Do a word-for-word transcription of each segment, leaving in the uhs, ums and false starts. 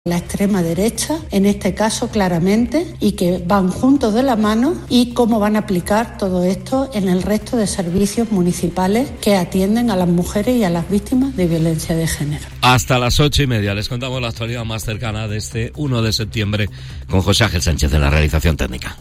la extrema derecha, en este caso claramente, y que van juntos de la mano, y cómo van a aplicar todo esto en el resto de servicios municipales que atienden a las mujeres y a las víctimas de violencia de género. Hasta las ocho y media les contamos la actualidad más cercana de este uno de septiembre con José Ángel Sánchez en la realización técnica.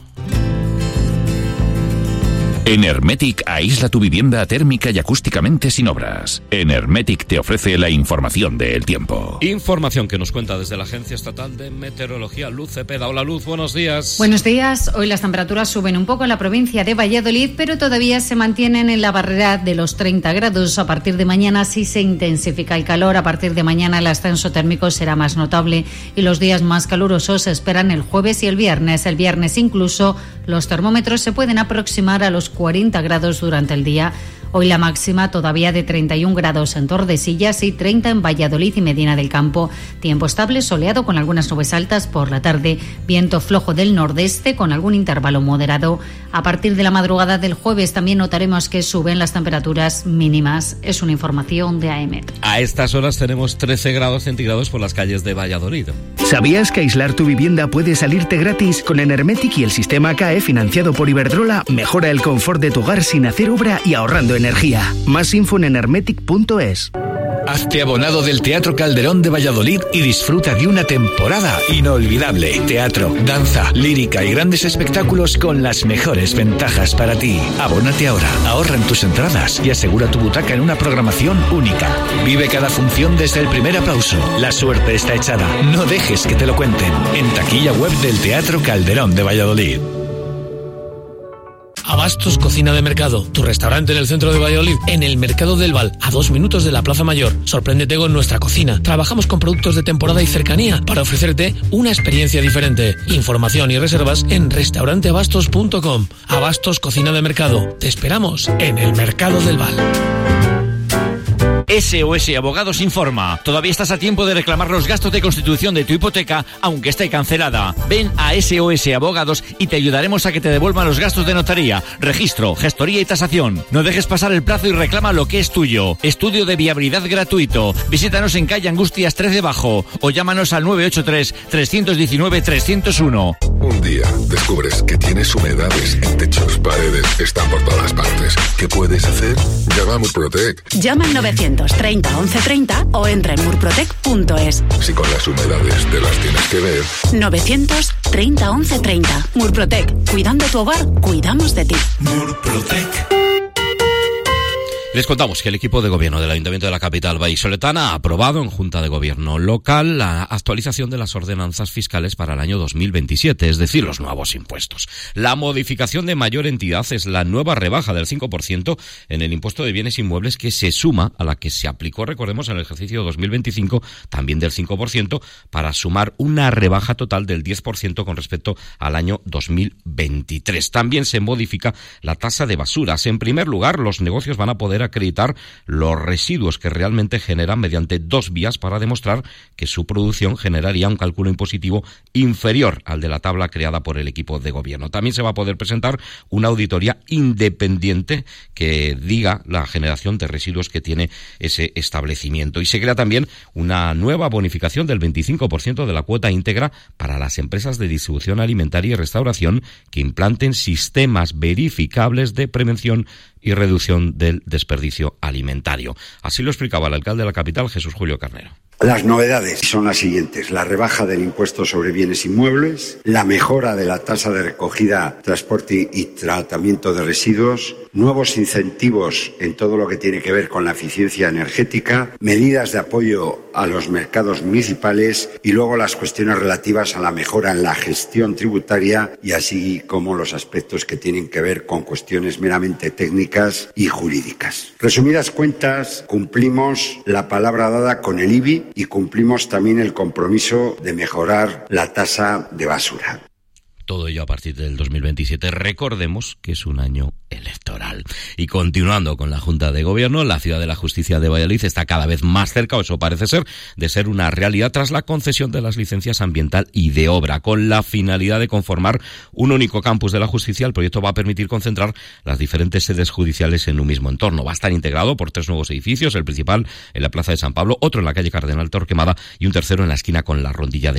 En Hermetic aísla tu vivienda térmica y acústicamente sin obras. En Hermetic te ofrece la información del tiempo. Información que nos cuenta desde la Agencia Estatal de Meteorología, Luz Cepeda. Hola Luz, buenos días. Buenos días. Hoy las temperaturas suben un poco en la provincia de Valladolid, pero todavía se mantienen en la barrera de los treinta grados. A partir de mañana sí se intensifica el calor. A partir de mañana el ascenso térmico será más notable y los días más calurosos se esperan el jueves y el viernes. El viernes incluso los termómetros se pueden aproximar a los cuarenta grados durante el día. Hoy la máxima todavía de treinta y un grados en Tordesillas y treinta en Valladolid y Medina del Campo. Tiempo estable, soleado con algunas nubes altas por la tarde. Viento flojo del nordeste con algún intervalo moderado. A partir de la madrugada del jueves también notaremos que suben las temperaturas mínimas. Es una información de A E M E T. A estas horas tenemos trece grados centígrados por las calles de Valladolid. ¿Sabías que aislar tu vivienda puede salirte gratis? Con Enermetic y el sistema C A E financiado por Iberdrola, mejora el confort de tu hogar sin hacer obra y ahorrando energía. Más info en enermetic punto es. Hazte abonado del Teatro Calderón de Valladolid y disfruta de una temporada inolvidable. Teatro, danza, lírica y grandes espectáculos con las mejores ventajas para ti. Abónate ahora, ahorra en tus entradas y asegura tu butaca en una programación única. Vive cada función desde el primer aplauso. La suerte está echada. No dejes que te lo cuenten. En taquilla web del Teatro Calderón de Valladolid. Abastos Cocina de Mercado, tu restaurante en el centro de Valladolid, en el Mercado del Val, a dos minutos de la Plaza Mayor. Sorpréndete con nuestra cocina. Trabajamos con productos de temporada y cercanía para ofrecerte una experiencia diferente. Información y reservas en restaurante abastos punto com. Abastos Cocina de Mercado. Te esperamos en el Mercado del Val. S O S Abogados informa. Todavía estás a tiempo de reclamar los gastos de constitución de tu hipoteca, aunque esté cancelada. Ven a S O S Abogados y te ayudaremos a que te devuelvan los gastos de notaría, registro, gestoría y tasación. No dejes pasar el plazo y reclama lo que es tuyo. Estudio de viabilidad gratuito. Visítanos en calle Angustias trece Bajo o llámanos al nueve ocho tres, tres uno nueve, tres cero uno. Un día descubres que tienes humedades en techos, paredes, están por todas partes. ¿Qué puedes hacer? Llama a Murprotec. Llama al novecientos treinta once treinta o entra en murprotec punto es. Si con las humedades te las tienes que ver. novecientos treinta once treinta. Murprotec. Cuidando tu hogar, cuidamos de ti. Murprotec. Les contamos que el equipo de gobierno del Ayuntamiento de la capital vallisoletana ha aprobado en Junta de Gobierno local la actualización de las ordenanzas fiscales para el año dos mil veintisiete, es decir, los nuevos impuestos. La modificación de mayor entidad es la nueva rebaja del cinco por ciento en el impuesto de bienes inmuebles que se suma a la que se aplicó, recordemos, en el ejercicio dos mil veinticinco, también del cinco por ciento, para sumar una rebaja total del diez por ciento con respecto al año dos mil veintitrés. También se modifica la tasa de basuras. En primer lugar, los negocios van a poder acreditar los residuos que realmente generan mediante dos vías para demostrar que su producción generaría un cálculo impositivo inferior al de la tabla creada por el equipo de gobierno. También se va a poder presentar una auditoría independiente que diga la generación de residuos que tiene ese establecimiento. Y se crea también una nueva bonificación del veinticinco por ciento de la cuota íntegra para las empresas de distribución alimentaria y restauración que implanten sistemas verificables de prevención y reducción del desperdicio alimentario. Así lo explicaba el alcalde de la capital, Jesús Julio Carnero. Las novedades son las siguientes: la rebaja del impuesto sobre bienes inmuebles, la mejora de la tasa de recogida, transporte y tratamiento de residuos, nuevos incentivos en todo lo que tiene que ver con la eficiencia energética, medidas de apoyo a los mercados municipales y luego las cuestiones relativas a la mejora en la gestión tributaria y así como los aspectos que tienen que ver con cuestiones meramente técnicas y jurídicas. Resumidas cuentas, cumplimos la palabra dada con el I B I y cumplimos también el compromiso de mejorar la tasa de basura. Todo ello a partir del dos mil veintisiete. Recordemos que es un año electoral. Y continuando con la Junta de Gobierno, la Ciudad de la Justicia de Valladolid está cada vez más cerca, o eso parece ser, de ser una realidad tras la concesión de las licencias ambiental y de obra. Con la finalidad de conformar un único campus de la justicia, el proyecto va a permitir concentrar las diferentes sedes judiciales en un mismo entorno. Va a estar integrado por tres nuevos edificios, el principal en la Plaza de San Pablo, otro en la calle Cardenal Torquemada y un tercero en la esquina con la Rondilla de